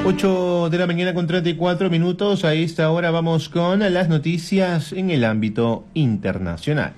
8 de la mañana con 34 minutos. A esta hora vamos con las noticias en el ámbito internacional.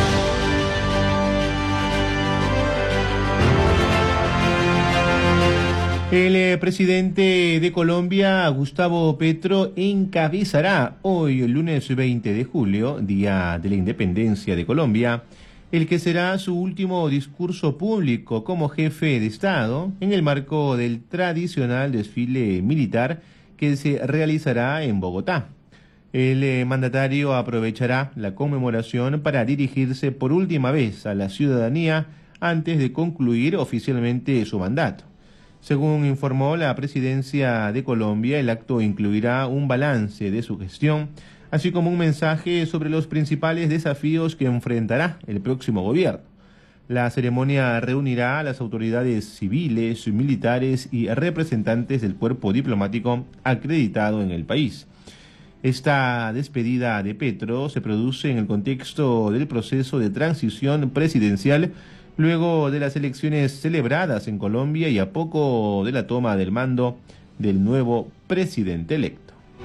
El presidente de Colombia, Gustavo Petro, encabezará hoy, el lunes 20 de julio, Día de la Independencia de Colombia, el que será su último discurso público como jefe de Estado en el marco del tradicional desfile militar que se realizará en Bogotá. El mandatario aprovechará la conmemoración para dirigirse por última vez a la ciudadanía antes de concluir oficialmente su mandato. Según informó la Presidencia de Colombia, el acto incluirá un balance de su gestión, así como un mensaje sobre los principales desafíos que enfrentará el próximo gobierno. La ceremonia reunirá a las autoridades civiles, militares y representantes del cuerpo diplomático acreditado en el país. Esta despedida de Petro se produce en el contexto del proceso de transición presidencial luego de las elecciones celebradas en Colombia y a poco de la toma del mando del nuevo presidente electo.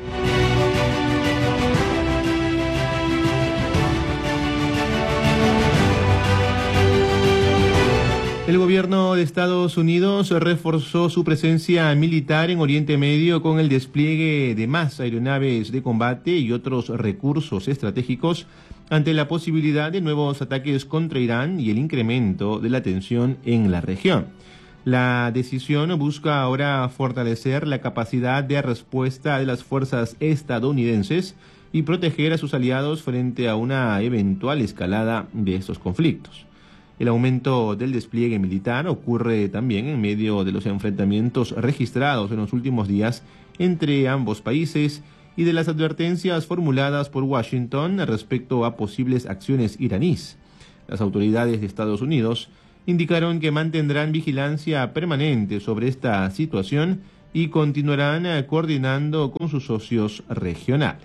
El gobierno de Estados Unidos reforzó su presencia militar en Oriente Medio con el despliegue de más aeronaves de combate y otros recursos estratégicos ante la posibilidad de nuevos ataques contra Irán y el incremento de la tensión en la región. La decisión busca ahora fortalecer la capacidad de respuesta de las fuerzas estadounidenses y proteger a sus aliados frente a una eventual escalada de estos conflictos. El aumento del despliegue militar ocurre también en medio de los enfrentamientos registrados en los últimos días entre ambos países y de las advertencias formuladas por Washington respecto a posibles acciones iraníes. Las autoridades de Estados Unidos indicaron que mantendrán vigilancia permanente sobre esta situación y continuarán coordinando con sus socios regionales.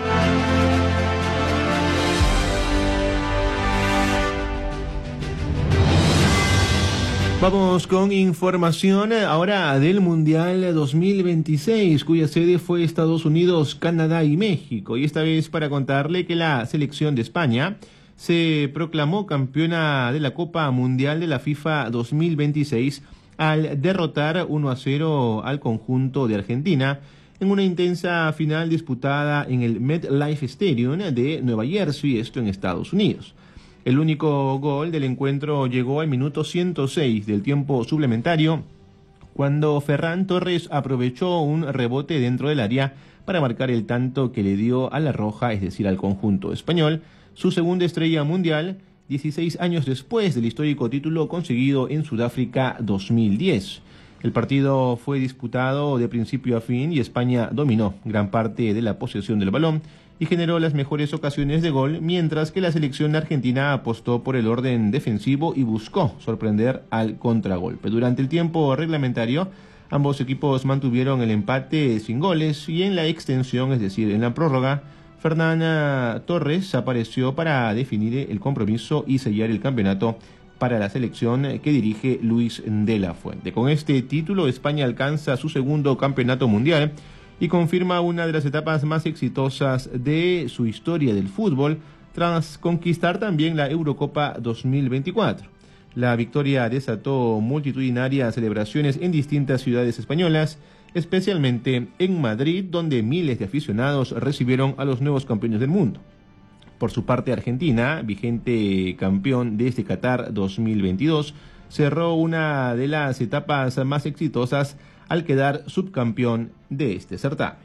Vamos con información ahora del Mundial 2026, cuya sede fue Estados Unidos, Canadá y México. Y esta vez para contarle que la selección de España se proclamó campeona de la Copa Mundial de la FIFA 2026 al derrotar 1-0 al conjunto de Argentina en una intensa final disputada en el MetLife Stadium de Nueva Jersey, esto en Estados Unidos. El único gol del encuentro llegó al minuto 106 del tiempo suplementario, cuando Ferran Torres aprovechó un rebote dentro del área para marcar el tanto que le dio a la roja, es decir, al conjunto español, su segunda estrella mundial, 16 años después del histórico título conseguido en Sudáfrica 2010. El partido fue disputado de principio a fin y España dominó gran parte de la posesión del balón y generó las mejores ocasiones de gol, mientras que la selección argentina apostó por el orden defensivo y buscó sorprender al contragolpe. Durante el tiempo reglamentario, ambos equipos mantuvieron el empate sin goles y en la extensión, es decir, en la prórroga, Ferran Torres apareció para definir el compromiso y sellar el campeonato para la selección que dirige Luis de la Fuente. Con este título, España alcanza su segundo campeonato mundial y confirma una de las etapas más exitosas de su historia del fútbol, tras conquistar también la Eurocopa 2024. La victoria desató multitudinarias celebraciones en distintas ciudades españolas, especialmente en Madrid, donde miles de aficionados recibieron a los nuevos campeones del mundo. Por su parte, Argentina, vigente campeón de este Qatar 2022, cerró una de las etapas más exitosas al quedar subcampeón de este certamen.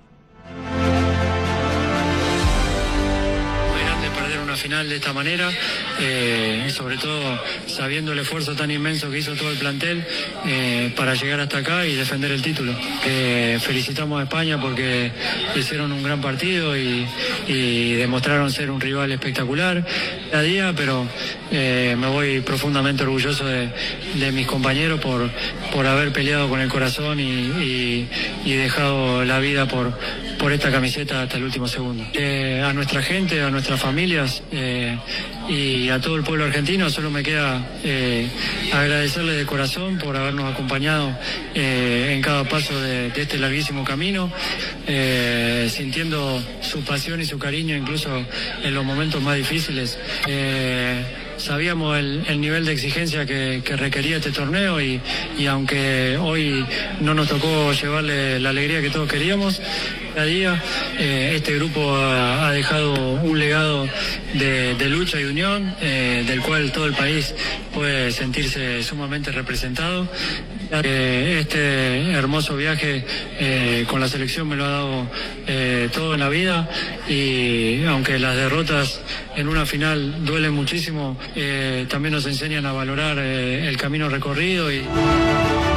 Muy grande perder una final de esta manera, sobre todo sabiendo el esfuerzo tan inmenso que hizo todo el plantel para llegar hasta acá y defender el título. Felicitamos a España porque hicieron un gran partido y demostraron ser un rival espectacular a día, pero me voy profundamente orgulloso de mis compañeros por haber peleado con el corazón y dejado la vida por esta camiseta hasta el último segundo. A nuestra gente, a nuestras familias y a todo el pueblo argentino solo me queda agradecerles de corazón por habernos acompañado en cada paso de este larguísimo camino, sintiendo su pasión y su cariño incluso en los momentos más difíciles. Sabíamos el nivel de exigencia que requería este torneo y aunque hoy no nos tocó llevarle la alegría que todos queríamos, cada día este grupo ha dejado un legado de lucha y unión, del cual todo el país puede sentirse sumamente representado. Este hermoso viaje con la selección me lo ha dado todo en la vida, y aunque las derrotas en una final duelen muchísimo, también nos enseñan a valorar el camino recorrido y